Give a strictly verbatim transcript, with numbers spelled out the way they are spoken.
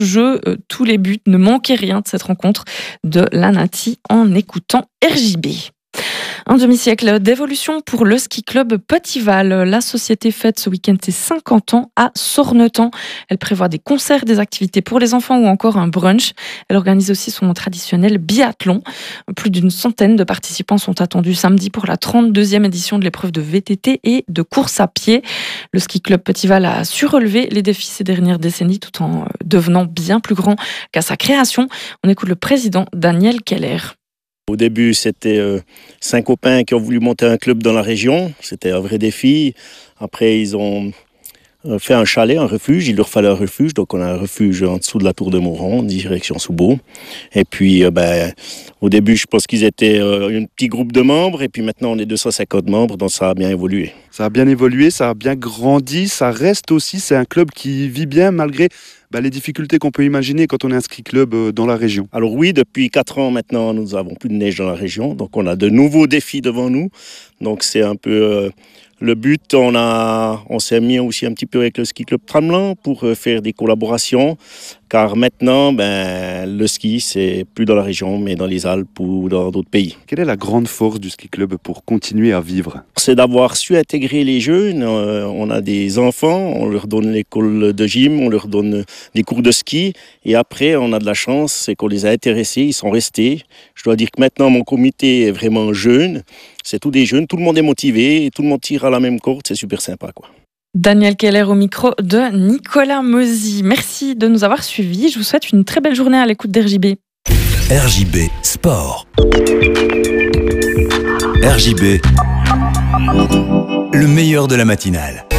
jeu, euh, tous les buts. Ne manquez rien de cette rencontre de la Nati en écoutant R J B. Un demi-siècle d'évolution pour le ski club Petival. La société fête ce week-end ses cinquante ans à Sornetan. Elle prévoit des concerts, des activités pour les enfants ou encore un brunch. Elle organise aussi son traditionnel biathlon. Plus d'une centaine de participants sont attendus samedi pour la trente-deuxième édition de l'épreuve de V T T et de course à pied. Le ski club Petival a su relever les défis ces dernières décennies tout en devenant bien plus grand qu'à sa création. On écoute le président Daniel Keller. Au début, c'était euh, cinq copains qui ont voulu monter un club dans la région. C'était un vrai défi. Après, ils ont euh, fait un chalet, un refuge. Il leur fallait un refuge. Donc, on a un refuge en dessous de la tour de Moron, direction Soubeau. Et puis, euh, ben, au début, je pense qu'ils étaient euh, un petit groupe de membres. Et puis maintenant, on est deux cent cinquante membres. Donc, ça a bien évolué. Ça a bien évolué, ça a bien grandi. Ça reste aussi, c'est un club qui vit bien malgré... Bah, les difficultés qu'on peut imaginer quand on est un ski club dans la région. Alors oui, depuis quatre ans maintenant, nous n'avons plus de neige dans la région. Donc on a de nouveaux défis devant nous. Donc c'est un peu euh, le but. On, a, on s'est mis aussi un petit peu avec le ski club Tramelan pour euh, faire des collaborations. Car maintenant, ben, le ski, c'est plus dans la région, mais dans les Alpes ou dans d'autres pays. Quelle est la grande force du ski club pour continuer à vivre ? C'est d'avoir su intégrer les jeunes. Euh, on a des enfants, on leur donne l'école de gym, on leur donne des cours de ski. Et après, on a de la chance, c'est qu'on les a intéressés, ils sont restés. Je dois dire que maintenant, mon comité est vraiment jeune. C'est tous des jeunes, tout le monde est motivé, et tout le monde tire à la même corde, c'est super sympa, quoi. Daniel Keller au micro de Nicolas Mozy. Merci de nous avoir suivis. Je vous souhaite une très belle journée à l'écoute d'R J B. R J B Sport. R J B, le meilleur de la matinale.